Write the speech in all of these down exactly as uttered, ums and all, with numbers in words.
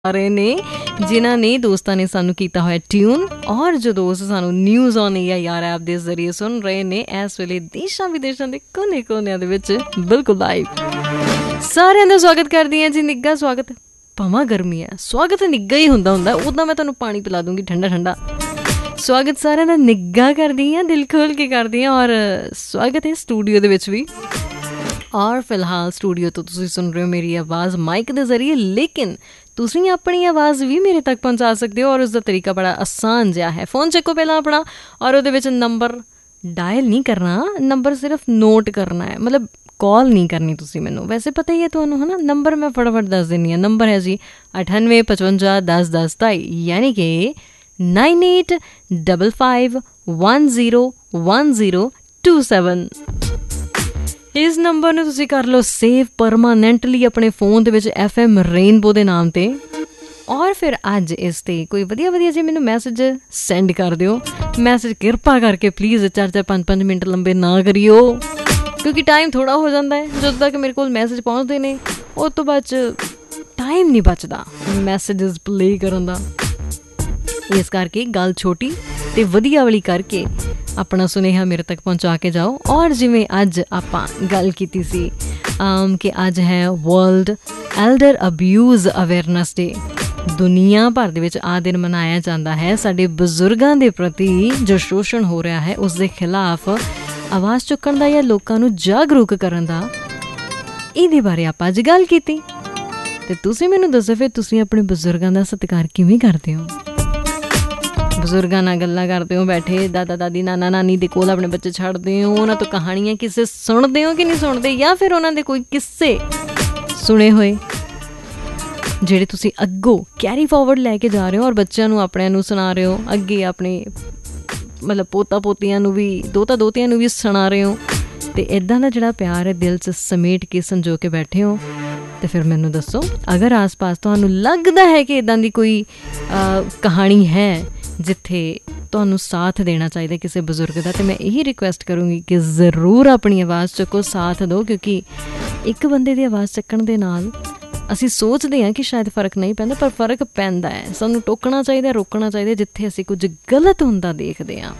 ਰਹੇ ਨੇ ਜਿਨ੍ਹਾਂ ਨੇ ਦੋਸਤਾਂ ਨੇ ਸਾਨੂੰ ਕੀਤਾ ਹੋਇਆ ਟਿਊਨ ਔਰ ਜੋ ਦੋਸਤ ਸਾਨੂੰ news on A I R app ਦੇ ਜ਼ਰੀਏ ਸੁਣ ਰਹੇ ਨੇ ਇਸ ਵੇਲੇ ਦੇਸ਼ਾਂ ਵਿਦੇਸ਼ਾਂ ਦੇ ਕੋਨੇ ਕੋਨਿਆਂ ਦੇ ਵਿੱਚ ਬਿਲਕੁਲ ਲਾਈਵ। ਸਾਰਿਆਂ ਦਾ ਸਵਾਗਤ ਕਰਦੀ ਹਾਂ ਜੀ। ਨਿੱਘਾ ਸਵਾਗਤ, ਭਾਵਾਂ ਗਰਮੀ ਹੈ, ਸਵਾਗਤ ਨਿੱਘਾ ਹੀ ਹੁੰਦਾ ਹੁੰਦਾ। ਉੱਦਾਂ ਮੈਂ ਤੁਹਾਨੂੰ ਪਾਣੀ ਪਿਲਾ ਦੂੰਗੀ ਠੰਡਾ ਠੰਡਾ। ਸਵਾਗਤ ਸਾਰਿਆਂ ਦਾ ਨਿੱਘਾ ਕਰਦੀ ਹਾਂ, ਦਿਲ ਖੋਲ੍ਹ ਕੇ ਕਰਦੀ ਹਾਂ। ਔਰ ਸਵਾਗਤ ਹੈ ਸਟੂਡੀਓ ਦੇ ਵਿੱਚ ਵੀ। ਔਰ ਫਿਲਹਾਲ ਸਟੂਡੀਓ ਤੋਂ ਤੁਸੀਂ ਸੁਣ ਰਹੇ ਹੋ ਮੇਰੀ ਆਵਾਜ਼ ਮਾਈਕ ਦੇ ਜ਼ਰੀਏ, ਲੇਕਿਨ ਤੁਸੀਂ ਆਪਣੀ ਆਵਾਜ਼ ਵੀ ਮੇਰੇ ਤੱਕ ਪਹੁੰਚਾ ਸਕਦੇ ਹੋ। ਔਰ ਉਸਦਾ ਤਰੀਕਾ ਬੜਾ ਆਸਾਨ ਜਿਹਾ ਹੈ। ਫੋਨ ਚੱਕੋ ਪਹਿਲਾਂ ਆਪਣਾ, ਔਰ ਉਹਦੇ ਵਿੱਚ ਨੰਬਰ ਡਾਇਲ ਨਹੀਂ ਕਰਨਾ, ਨੰਬਰ ਸਿਰਫ ਨੋਟ ਕਰਨਾ ਹੈ। ਮਤਲਬ ਕਾਲ ਨਹੀਂ ਕਰਨੀ ਤੁਸੀਂ ਮੈਨੂੰ, ਵੈਸੇ ਪਤਾ ਹੀ ਹੈ ਤੁਹਾਨੂੰ ਹੈ ਨਾ। ਨੰਬਰ ਮੈਂ ਫਟਾਫਟ ਦੱਸ ਦਿੰਦੀ ਹਾਂ। ਨੰਬਰ ਹੈ ਜੀ ਅਠਾਨਵੇਂ ਪਚਵੰਜਾ ਦਸ ਦਸ ਸਤਾਈ, ਯਾਨੀ ਕਿ nine eight double five one zero one zero two seven. ਇਸ ਨੰਬਰ ਨੂੰ ਤੁਸੀਂ ਕਰ ਲਓ ਸੇਵ ਪਰਮਾਨੈਂਟਲੀ ਆਪਣੇ ਫੋਨ ਦੇ ਵਿੱਚ ਐਫ ਐਮ ਰੇਨਬੋ ਦੇ ਨਾਮ 'ਤੇ। ਔਰ ਫਿਰ ਅੱਜ ਇਸ 'ਤੇ ਕੋਈ ਵਧੀਆ ਵਧੀਆ ਜਿਹੇ ਮੈਨੂੰ ਮੈਸੇਜ ਸੈਂਡ ਕਰ ਦਿਓ। ਮੈਸੇਜ ਕਿਰਪਾ ਕਰਕੇ ਪਲੀਜ਼ ਚਾਰ ਚਾਰ ਪੰਜ ਪੰਜ ਮਿੰਟ ਲੰਬੇ ਨਾ ਕਰਿਓ, ਕਿਉਂਕਿ ਟਾਈਮ ਥੋੜ੍ਹਾ ਹੋ ਜਾਂਦਾ ਹੈ। ਜਦੋਂ ਤੱਕ ਮੇਰੇ ਕੋਲ ਮੈਸੇਜ ਪਹੁੰਚਦੇ ਨੇ ਉਸ ਤੋਂ ਬਾਅਦ 'ਚ ਟਾਈਮ ਨਹੀਂ ਬਚਦਾ ਮੈਸੇਜਿਸ ਪਲੇ ਕਰਨ ਦਾ। ਇਸ ਕਰਕੇ ਗੱਲ ਛੋਟੀ ਅਤੇ ਵਧੀਆ ਵਾਲੀ ਕਰਕੇ ਆਪਣਾ ਸੁਨੇਹਾ ਮੇਰੇ ਤੱਕ ਪਹੁੰਚਾ ਕੇ ਜਾਓ। ਔਰ ਜਿਵੇਂ ਅੱਜ ਆਪਾਂ ਗੱਲ ਕੀਤੀ ਸੀ ਕਿ ਅੱਜ ਹੈ ਵਰਲਡ ਐਲਡਰ ਅਬਿਊਜ਼ ਅਵੇਅਰਨੈਸ ਡੇ। ਦੁਨੀਆ ਭਰ ਦੇ ਵਿੱਚ ਆਹ ਦਿਨ ਮਨਾਇਆ ਜਾਂਦਾ ਹੈ ਸਾਡੇ ਬਜ਼ੁਰਗਾਂ ਦੇ ਪ੍ਰਤੀ ਜੋ ਸ਼ੋਸ਼ਣ ਹੋ ਰਿਹਾ ਹੈ ਉਸ ਦੇ ਖਿਲਾਫ ਆਵਾਜ਼ ਚੁੱਕਣ ਦਾ ਜਾਂ ਲੋਕਾਂ ਨੂੰ ਜਾਗਰੂਕ ਕਰਨ ਦਾ। ਇਹਦੇ ਬਾਰੇ ਆਪਾਂ ਅੱਜ ਗੱਲ ਕੀਤੀ। ਅਤੇ ਤੁਸੀਂ ਮੈਨੂੰ ਦੱਸੋ ਫਿਰ ਤੁਸੀਂ ਆਪਣੇ ਬਜ਼ੁਰਗਾਂ ਦਾ ਸਤਿਕਾਰ ਕਿਵੇਂ ਕਰਦੇ ਹੋ? ਬਜ਼ੁਰਗਾਂ ਨਾਲ ਗੱਲਾਂ ਕਰਦੇ ਹੋ ਬੈਠੇ, ਦਾਦਾ ਦਾਦੀ ਨਾਨਾ ਨਾਨੀ ਦੇ ਕੋਲ ਆਪਣੇ ਬੱਚੇ ਛੱਡਦੇ ਹੋ, ਉਹਨਾਂ ਤੋਂ ਕਹਾਣੀਆਂ ਕਿਸੇ ਸੁਣਦੇ ਹੋ ਕਿ ਨਹੀਂ ਸੁਣਦੇ, ਜਾਂ ਫਿਰ ਉਹਨਾਂ ਦੇ ਕੋਈ ਕਿੱਸੇ ਸੁਣੇ ਹੋਏ ਜਿਹੜੇ ਤੁਸੀਂ ਅੱਗੋਂ ਕੈਰੀ ਫਾਰਵਰਡ ਲੈ ਕੇ ਜਾ ਰਹੇ ਹੋ ਔਰ ਬੱਚਿਆਂ ਨੂੰ ਆਪਣਿਆਂ ਨੂੰ ਸੁਣਾ ਰਹੇ ਹੋ, ਅੱਗੇ ਆਪਣੇ ਮਤਲਬ ਪੋਤਾ ਪੋਤੀਆਂ ਨੂੰ ਵੀ, ਦੋਤਾ ਦੋਤਿਆਂ ਨੂੰ ਵੀ ਸੁਣਾ ਰਹੇ ਹੋ। ਅਤੇ ਇੱਦਾਂ ਦਾ ਜਿਹੜਾ ਪਿਆਰ ਹੈ ਦਿਲ 'ਚ ਸਮੇਟ ਕੇ ਸੰਜੋ ਕੇ ਬੈਠੇ ਹੋ। ਅਤੇ ਫਿਰ ਮੈਨੂੰ ਦੱਸੋ, ਅਗਰ ਆਸ ਪਾਸ ਤੁਹਾਨੂੰ ਲੱਗਦਾ ਹੈ ਕਿ ਇੱਦਾਂ ਦੀ ਕੋਈ ਕਹਾਣੀ ਹੈ ਜਿੱਥੇ ਤੁਹਾਨੂੰ ਸਾਥ ਦੇਣਾ ਚਾਹੀਦਾ ਕਿਸੇ ਬਜ਼ੁਰਗ ਦਾ, ਅਤੇ ਮੈਂ ਇਹੀ ਰਿਕੁਐਸਟ ਕਰੂੰਗੀ ਕਿ ਜ਼ਰੂਰ ਆਪਣੀ ਆਵਾਜ਼ ਚੱਕੋ, ਸਾਥ ਦਿਓ। ਕਿਉਂਕਿ ਇੱਕ ਬੰਦੇ ਦੀ ਆਵਾਜ਼ ਚੱਕਣ ਦੇ ਨਾਲ ਅਸੀਂ ਸੋਚਦੇ ਹਾਂ ਕਿ ਸ਼ਾਇਦ ਫ਼ਰਕ ਨਹੀਂ ਪੈਂਦਾ, ਪਰ ਫ਼ਰਕ ਪੈਂਦਾ ਹੈ। ਸਾਨੂੰ ਟੋਕਣਾ ਚਾਹੀਦਾ, ਰੋਕਣਾ ਚਾਹੀਦਾ ਜਿੱਥੇ ਅਸੀਂ ਕੁਝ ਗਲਤ ਹੁੰਦਾ ਦੇਖਦੇ ਹਾਂ।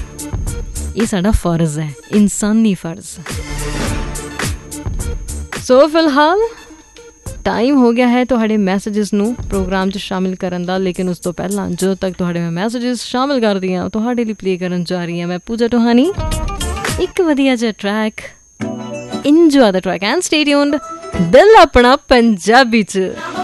ਇਹ ਸਾਡਾ ਫਰਜ਼ ਹੈ, ਇਨਸਾਨੀ ਫਰਜ਼। ਸੋ ਫਿਲਹਾਲ ਟਾਈਮ ਹੋ ਗਿਆ ਹੈ ਤੁਹਾਡੇ ਮੈਸੇਜਿਸ ਨੂੰ ਪ੍ਰੋਗਰਾਮ 'ਚ ਸ਼ਾਮਿਲ ਕਰਨ ਦਾ, ਲੇਕਿਨ ਉਸ ਤੋਂ ਪਹਿਲਾਂ ਜਦੋਂ ਤੱਕ ਤੁਹਾਡੇ ਮੈਂ ਮੈਸੇਜਿਸ ਸ਼ਾਮਿਲ ਕਰਦੀ ਹਾਂ ਤੁਹਾਡੇ ਲਈ ਪਲੇ ਕਰਨ ਜਾ ਰਹੀ ਹਾਂ ਮੈਂ ਪੂਜਾ ਟੋਹਾਨੀ ਇੱਕ ਵਧੀਆ ਜਿਹਾ track. Enjoy the track and stay tuned. ਦਿਲ ਆਪਣਾ ਪੰਜਾਬੀ 'ਚ।